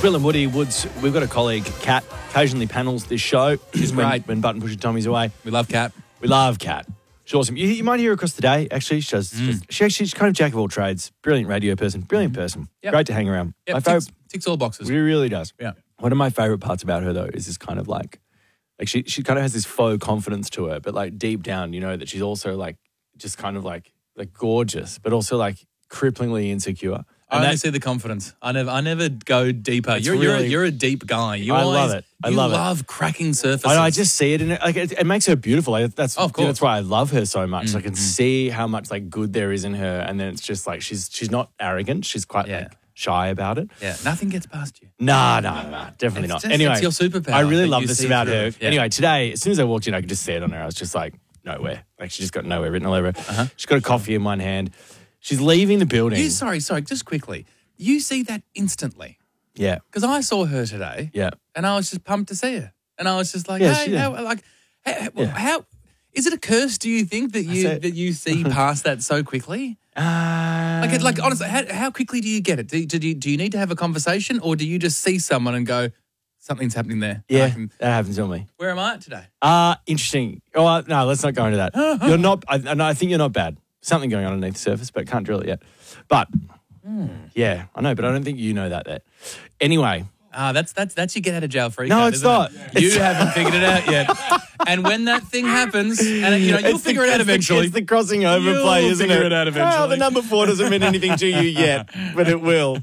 Will and Woody. We've got a colleague, Kat, occasionally panels this show. She's great. When Button Pusher Tommy's away. We love Kat. We love Kat. She's awesome. You might hear her across the day, actually. She's kind of jack of all trades. Brilliant radio person. Brilliant person. Yep. Great to hang around. Yep, My favorite, ticks all boxes. She really does. Yeah. One of my favorite parts about her, though, is this kind of like she kind of has this faux confidence to her, but like deep down, you know, that she's also like just kind of like gorgeous, but also like cripplingly insecure. I only see the confidence. I never go deeper. You're a deep guy. I love it. I love cracking surfaces. I just see it in it. Like it makes her beautiful. Like, that's of course. That's why I love her so much. I can see how much like good there is in her, and then it's just like she's not arrogant. She's quite like shy about it. Yeah, nothing gets past you. No, definitely not. Anyway, it's your superpower. I really love this about her. Yeah. Anyway, today, as soon as I walked in, I could just see it on her. I was just like, nowhere. Like she just got nowhere written all over her. She's got a coffee in one hand. She's leaving the building. Sorry, just quickly. You see that instantly. Yeah. Because I saw her today. Yeah. And I was just pumped to see her. And I was just like, Yeah, how is it a curse, do you think, that you see past that so quickly? Like honestly, how quickly do you get it? Do you need to have a conversation, or do you just see someone and go, something's happening there? Yeah, that happens to me. Where am I at today? Interesting. Oh, no, let's not go into that. You're not, I think you're not bad. Something going on underneath the surface, but can't drill it yet. But, yeah, I know, but I don't think you know that. Anyway. That's your get out of jail free card. No, it's not. You haven't figured it out yet. And when that thing happens, and you'll figure it out eventually. It's the crossing over play, isn't it? You'll figure it out eventually. Well, the number 4 doesn't mean anything to you yet, but it will.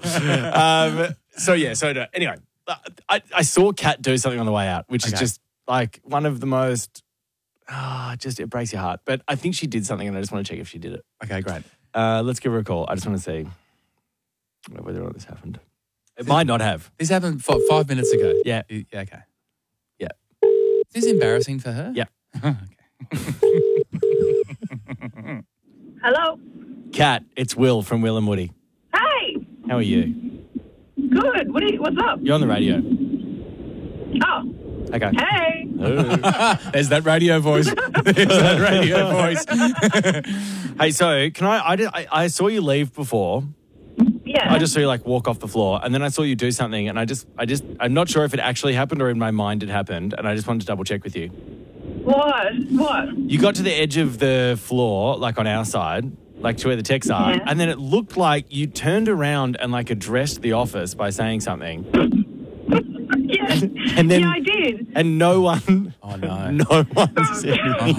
Anyway, I saw Kat do something on the way out, which is just like one of the most, it breaks your heart. But I think she did something, and I just want to check if she did it. Okay, great. Let's give her a call. I just want to see whether or not this happened. It might not have. This happened 5 minutes ago. Yeah. Okay. Yeah. Is this embarrassing for her? Yeah. Hello. Kat, it's Will from Will and Woody. Hey. How are you? Good. What's up? You're on the radio. Oh. Okay. Hey. There's that radio voice. Hey, so can I saw you leave before. Yeah. I just saw you like walk off the floor, and then I saw you do something, and I'm not sure if it actually happened or in my mind it happened, and I just wanted to double check with you. What? You got to the edge of the floor, like on our side, like to where the techs are, and then it looked like you turned around and like addressed the office by saying something. Yes. And then, I did. And no one. Oh no. No one said anything.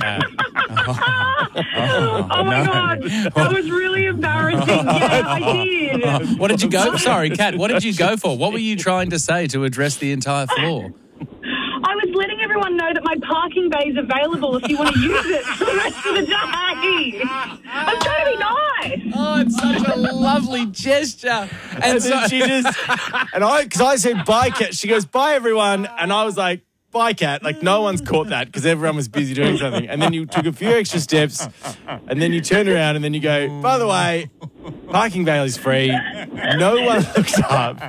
Oh my God. That was really embarrassing. Yeah, I did. What did you go? Sorry, Kat. What did you go for? What were you trying to say to address the entire floor? I was letting everyone know that my parking bay is available if you want to use it for the rest of the day. I'm trying to be nice. Oh, it's such a lovely gesture. And then she just, because I said bye, Kat. She goes, bye, everyone. And I was like, bye, Kat. Like, no one's caught that because everyone was busy doing something. And then you took a few extra steps, and then you turn around, and then you go, by the way, parking bail is free. No one looks up.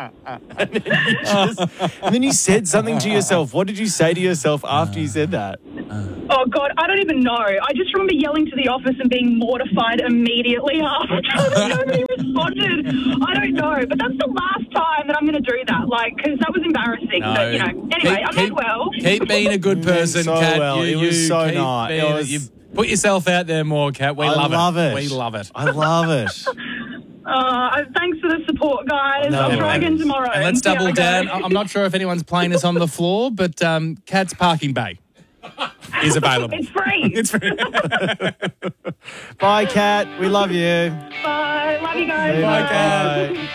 And then you said something to yourself. What did you say to yourself after you said that? Oh, God, I don't even know. I just remember yelling to the office and being mortified immediately after. Nobody responded. I don't know. But that's the last time that I'm going to do that, because that was embarrassing. No. But, anyway, I meant well. Keep being a good person, so Kat. well. It was so nice. You put yourself out there more, Kat. We love it. We love it. I love it. Thanks for the support, guys. No, I'll try again tomorrow. And let's double down. I'm not sure if anyone's plane is on the floor, but Kat's parking bay is available. It's free. It's free. Bye, Kat. We love you. Bye. Love you guys. Bye, Kat.